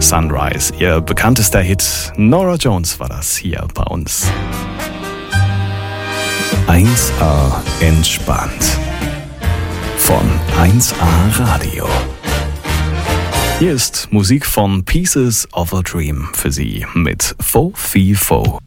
Sunrise. Ihr bekanntester Hit Norah Jones war das hier bei uns. 1A entspannt. Von 1A Radio. Hier ist Musik von Pieces of a Dream für Sie mit Fo Fi Fo.